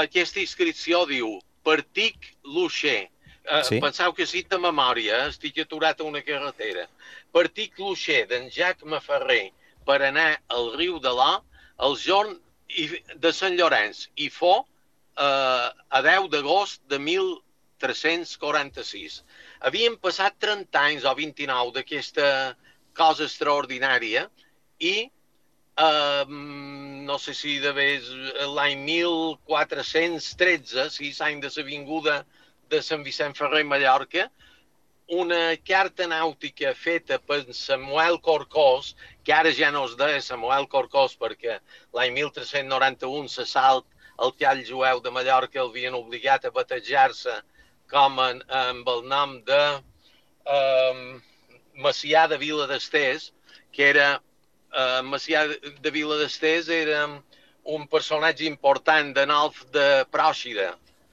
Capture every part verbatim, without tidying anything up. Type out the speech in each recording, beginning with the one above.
aquesta inscripció diu Partic Luixer. Uh, Sí. penseu que sí de memòria, eh? Estic aturat a una carretera. Partic Luixer d'en Jacme Ferrer per anar al riu de l'O, el jorn de Sant Llorenç, i fou uh, a deu d'agost de mil tres-cents quaranta-sis. Havien passat trenta anys o vint-i-nou d'aquesta cosa extraordinària i Uh, no sé si d'haver l'any mil quatre-cents tretze, sis anys de la vinguda de Sant Vicent Ferrer a Mallorca, una carta nàutica feta per Samuel Corcós, que ara ja no es deia Samuel Corcós perquè l'any mil tres-cents noranta-u s'assalt el call jueu de Mallorca l'havien obligat a batejar-se com en, amb el nom de um, Macià de Vila d'Estés, que era Uh, Macià de Vila d'Estés era un personatge important de Nolf de Pròxida.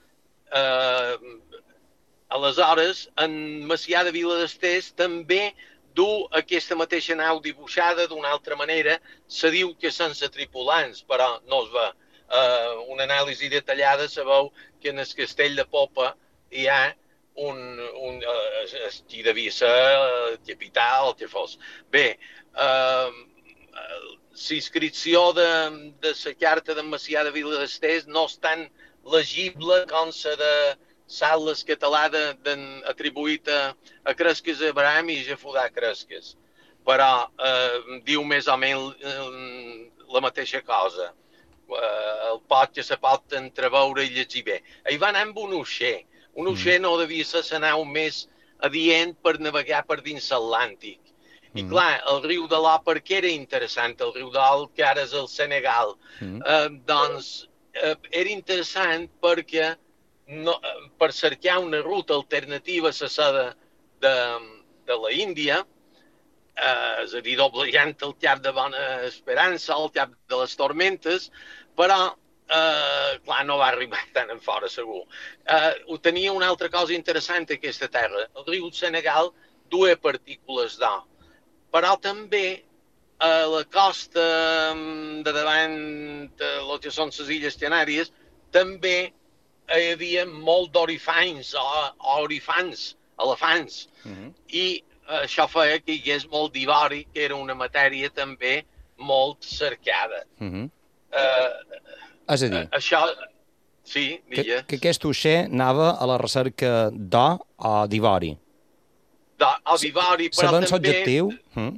Uh, aleshores, en Macià de Vila d'Estés també du aquesta mateixa nau dibuixada d'una altra manera. Se diu que sense tripulants, però no es ve. Uh, una anàlisi detallada se veu que en el castell de Popa hi ha un, un uh, qui devia ser el capità o el que fos. Bé, uh, la inscripció de, de la carta d'en Macià de Vila d'Estés no és tan legible com la de Sales català de, de, atribuït a, a Cresques Abraham i Jafudà Cresques, però eh, diu més o menys eh, la mateixa cosa. Eh, el pot que se pot entreveure i llegir bé. Hi va anar amb un uixer. Un uixer no devia ser la nau més adient per navegar per dins l'Atlàntic. I clar, el riu de l'O, per què era interessant? El riu de l'O, que ara és el Senegal. Mm. Eh, doncs, eh, era interessant perquè no, per cercar una ruta alternativa a la seda de, de la Índia, eh, és a dir, doblejant el cap de Bona Esperança, el cap de les Tormentes, però, eh, clar, no va arribar tan en fora, segur. Eh, tenia una altra cosa interessant, aquesta terra. El riu Senegal duia partícules d'O, però també a la costa de davant de lo que són les Illes Canàries també hi havia molt d'orifants o orifants, elefants. Uh-huh. I això feia que hi hagués molt d'ivori, que era una matèria també molt cercada. Uh-huh. uh, És a dir, uh, això... Sí, que, que aquest uixer anava a la recerca d'O o d'ivori. O d'ivori, però sabent també, mm.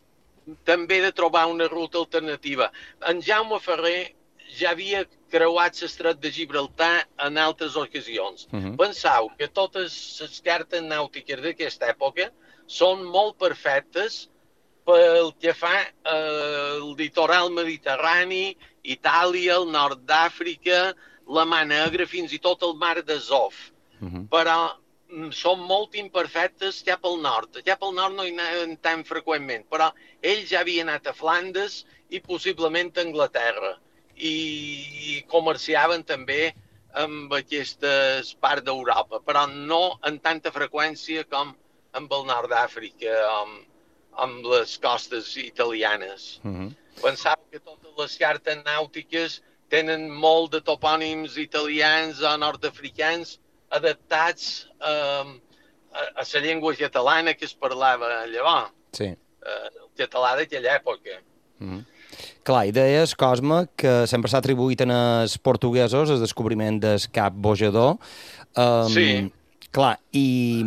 també de trobar una ruta alternativa. En Jaume Ferrer ja havia creuat l'estret de Gibraltar en altres ocasions. Uh-huh. Penseu que totes les cartes nàutiques d'aquesta època són molt perfectes pel que fa al litoral mediterrani, Itàlia, el nord d'Àfrica, la Mar Negra, fins i tot el mar d'Azov. Uh-huh. Però són molt imperfectes cap al nord. Cap al nord no hi anaven tan freqüentment, però ells ja havien anat a Flandes i possiblement a Anglaterra. I, i comerciaven també amb aquestes parts d'Europa, però no en tanta freqüència com amb el nord d'Àfrica, amb, amb les costes italianes. Uh-huh. Pensava que totes les cartes nàutiques tenen molt de topònims italians o nord-africans adaptats eh, a, a la llengua catalana que es parlava llavors. Sí. Eh, el català d'aquella època. Mm-hmm. Clar, i deies, Cosme, que sempre s'ha atribuït en els portuguesos el descobriment del Cap Bojador. Um, sí. Clar, i,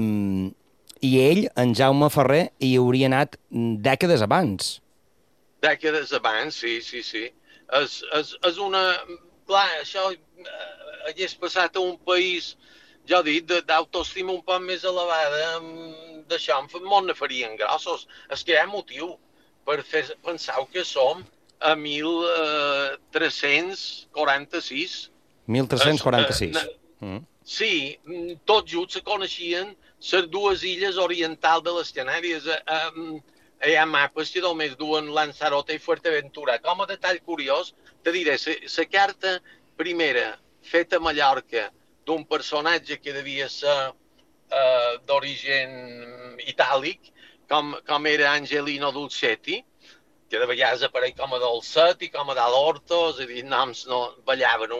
i ell, en Jaume Ferrer, hi hauria anat dècades abans. Dècades abans, sí, sí, sí. És, és, és una... Clar, això eh, hagués passat a un país, ja he dit, d'autoestima un poc més elevada, d'això, molt ne farien grossos. És que hi ha motiu per fer, penseu que som a mil tres-cents quaranta-sis. mil tres-cents quaranta-sis. Es, uh, mm. Sí, tots junts se coneixien les dues illes orientals de les Canàries. Eh, hi ha mapes que només duen Lanzarote i Fuerteventura. Com a detall curiós, te diré, la carta primera feta a Mallorca d'un personatge que devia ser eh, d'origen itàlic, com, com era Angelino Dulcetti, que de vegades apareix com a Dolcet i com a Dalorto, és a dir, noms no ballaven